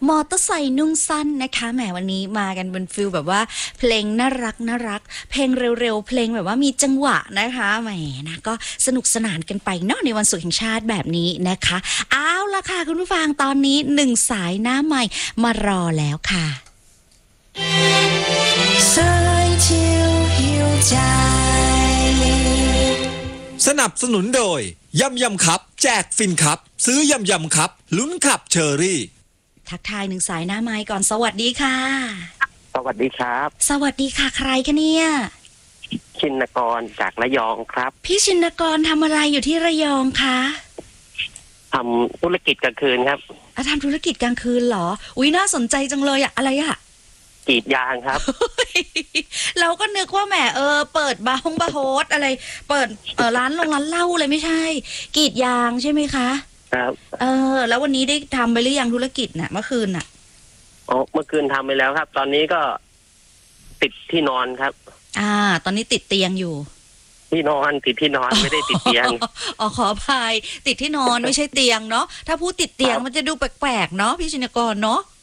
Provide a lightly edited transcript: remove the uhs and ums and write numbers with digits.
มอเตอร์ไซค์นุ่งสั้นนะคะแหมวันนี้มากันบนฟิลแบบว่าเพลงน่ารักน่ารักเพลงเร็วๆเพลงแบบว่ามีจังหวะนะคะแหมนะก็สนุกสนานกันไปเนาะในวันศุกร์แห่งชาติแบบนี้นะคะเอาล่ะค่ะคุณผู้ฟังตอนนี้หนึ่งสายหน้าใหม่มารอแล้วค่ะสายเที่ยวหิวใจสนับสนุนโดยยำยำครับแจกฟินครับซื้อยำยำครับลุ้นขับเชอรี่ทักทายหนึ่งสายหน้าไม้ก่อนสวัสดีค่ะสวัสดีครับสวัสดีค่ะใครคะเนี่ยชินกรจากระยองครับพี่ชินกรทำอะไรอยู่ที่ระยองคะทำธุรกิจกลางคืนครับทำธุรกิจกลางคืนเหรออุ๊ยน่าสนใจจังเลยอะอะไรอะกรีดยางครับเราก็นึกว่าแหมเปิดบาร์โฮสอะไรเปิดร้านเหล้าเลยไม่ใช่กรีดยางใช่ไหมคะครับแล้ววันนี้ได้ทำไปหรือยังธุรกิจน่ะเมื่อคืนน่ะเมื่อคืนทำไปแล้วครับตอนนี้ก็ติดที่นอนครับตอนนี้ติดเตียงอยู่ที่นอนติดที่นอนไม่ได้ติดเตียงขออภัยติดที่นอนไม่ใช่เตียงเนาะถ้าพูดติดเตียงมันจะดูแปลกๆเนาะพี่ชินกรเนาะ